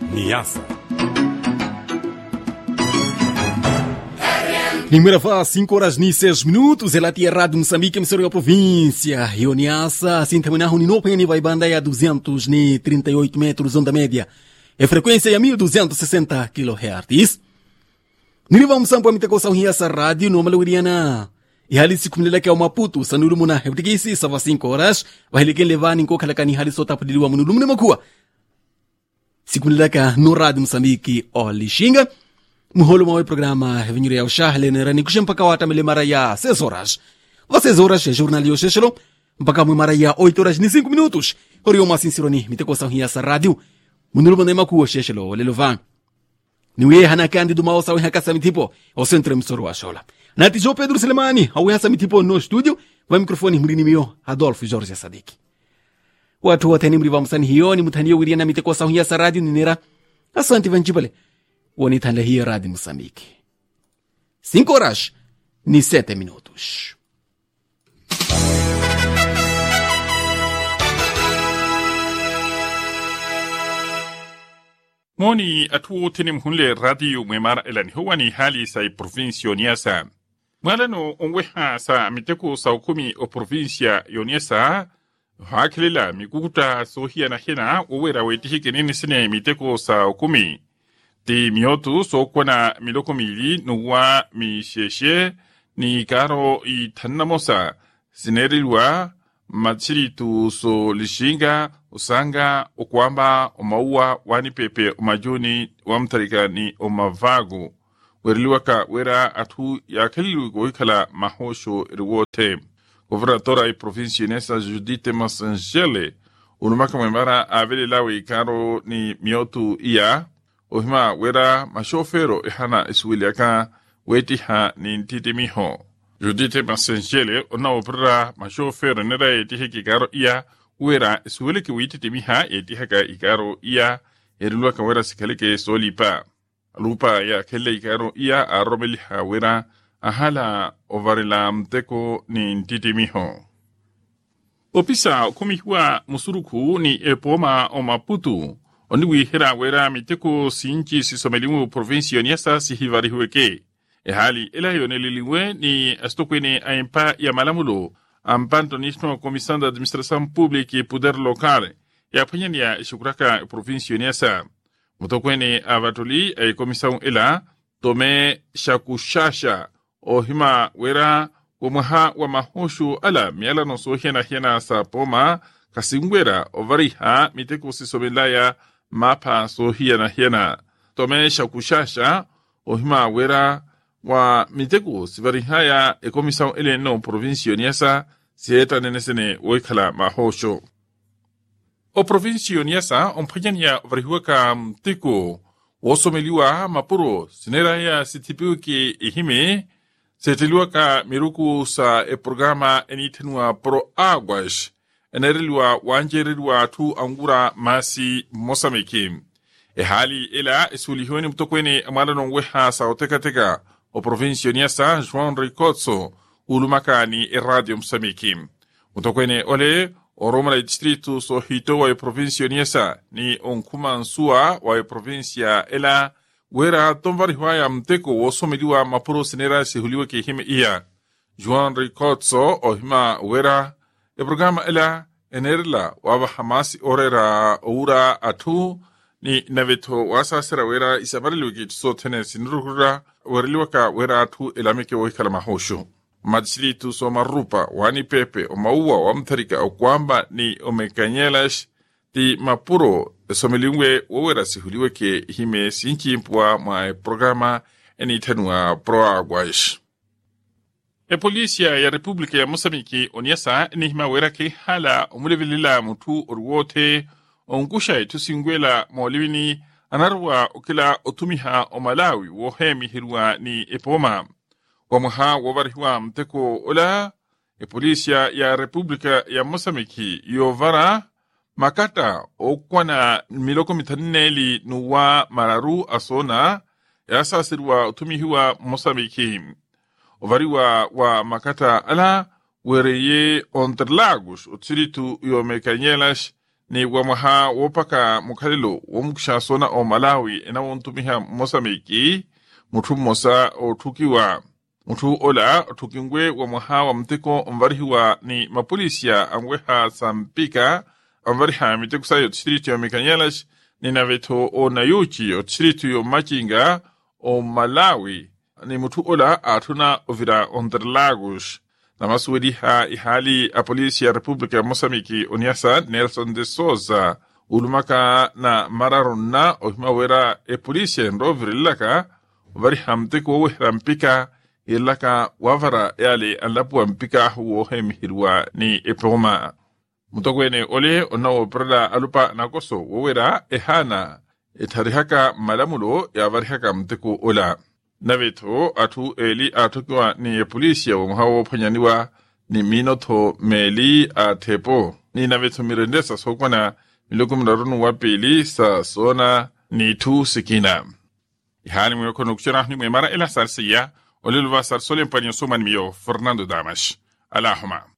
Niassa. Primeira fase, 5:06. Ela tinha Rádio Moçambique, emissora da província. E o Niassa, assim terminar o Ninopeni vai banda a 238 metros, onda média. E frequência é 1260 kHz. Nilivamos sampo a mitekosa Niassa Rádio, no Maluriana. E hali siku mlela kia Maputo, sanuru muna hebdigisi, sava 5 horas. Wahilike levani nko kalakani hali sota padiwa munulumune makua. Siku mlela kia no Rádio Moçambique, Olishinga. Muholo mawe programa Hevinyuri ao Shahle nerani kushempaka wata mele maraya 6 horas. Va 6 horas é jornal yo sheshelo. Mpaka mwe maraya 8 horas ni 5 minutos. Orio ma sinsironi mitekosa Niassa Rádio. Munulu manema kuo sheshelo lelo van. Niwe hana kandidu maosa we hakasa mitipo o centro emissoro wa shola. Nati Jo Pedro Selemani, au hasa mitipo no studio, wa mikrofoni mlini mio Adolfo Jorge Sadiki. Watu wateni mriva msani hiyo ni mutanio wiria na mitekosa Niassa Rádio ninera. Asante vanjibale. Wanitanda hii Rádio Moçambique. 5 horas ni 7 minutos. Moni atu tenim hunle radio mwemara elani huwa ni hali sa provincia Niassa. Mwalano onweha sa miteko sa ukumi o provincia Niassa. Hakilila mikukuta sohia na hena uwera wetihike nini sine miteko sa ukumi. Ti miotu so kwana miloko mili nuwa mi sheshe ni karo I tanamosa sinerilwa machiri tu so lishinga usanga ukwamba umaua wani pepe umajuni wamtarika ni umavagu weriliwaka wera atu ya kalilu goikala mahosho iriwote governadora I provincie Niassa Judite Masangele unumaka mwembara avele lawe karo ni miotu iya Ohima wera mashofero ihana iswiliaka wetiha ni ntitimiho. Judite Masangele ona opera mashofero nera yetihiki karo iya wera iswiliki wititimiha yetihaka ikaro iya eriluaka wera sikalike solipa. Lupa ya kele ikaro iya arobeliha wera ahala ovarila mteko ni ntitimiho. Opisa kumihiwa musuruku ni epoma o Maputo. Ondiwi hera wera miteko sinchi sisomelimu provincia Niassa sihivari huweke. Hali ila liliwe ni astokwene aimpa ya malamulo. Ampanto nisno Comissão de Administração Pública e Poder Local. Ya panyani ya shukuraka provincia Niassa. Mutokwene avatoli ay comissão ila tome shakushasha. Ohima wera wamaha wamahoshu ala miala no so hiena sa poma kasingwera ovariha miteko sisomelaya mapa so hiena tome shakushasha ohima wera wa miteko sivarihaya e comissão ele no provincia Niassa sieta nenesene oikala mahosho o provincia Niassa ompanyanya ovarihuaka mteko osomeliwa mapuro sineraya sitipiuki ihime seteliwaka miruku sa e programa enitenua pro aguas eneriliwa wanjerilwa tu angura masi Moçambique. Hali ila isulihoni mtokwene amalano weha sa oteka o provincia Niassa João Ricotso ulumaka ni Radio Moçambique. Mtokwene ole oromala distrito so hito wa provincia Niassa ni onkuma nsua wa provincia ila wera tomvari hwaya mteko wosomeliwa mapuro sinera sihuliwa ke hime iya. João Ricotso ohima wera e programa ela enerla waba hamasi orera oura atu ni naveto wasasera wera isabarili wiki so tene sinurura weriliwaka wera atu elameke wakala mahosho. Majisili tu so marupa wani pepe o maua wamtarika o kwamba ni omekanyelas ti mapuro someliwe wawera sihuliwe ke hime sinki impua mwa programa enitenua pro aguas. E polícia ya República ya Moçambique Niassa ni hima wera ke hala umulevilila mutu urwote ongusha tusingwela mwalivini anarwa ukila otumiha o Malawi wohemi hirwa ni epoma. Wamuha wavarihiwa mteko ola e polícia ya República ya Moçambique yovara makata okwana miloko mitaneli nuwa mararu asona ya sasirwa utumihiwa Moçambique. Ovariwa wa makata ala wereye Interlagos utsiritu yomekanyelas ni wamaha wopaka mukhalilo womukshasona o Malawi ena wontumiha Mosambiki mutu mosa othukiwa mutu ola othukingwe wamaha wa mteko omvarihiwa ni mapolisia angweha sampika omvariha miteko sayo distrito ya Mekanyelas ni naveto o Nayuchi o distrito yo Machinga o Malawi ni mutu ola athuna ovira Interlagos na masuwediha ihali a polisia República Mosambiki oniasa Nelson de Souza ulumaka na mararonna ohimawera polisia ndovirilaka vari hamteko wehra mpika ilaka wavara yale alapu mpika huo hemihirwa ni epoma mutogwene ole onawo prada alupa nakoso wowera ehana etarihaka malamulo ya varihaka mteko ola naveto atu eli atukiwa ni polisia wamhawo panyaniwa ni minotho meli atepo ni naveto mirendesa sokwana miloku mdarunu wapili sa sona ni tu sikina ihali mweko nukshira ni mwemara ila sarsiya olilwa sarsole mpanyo suman miyo Fernando Damas Alahuma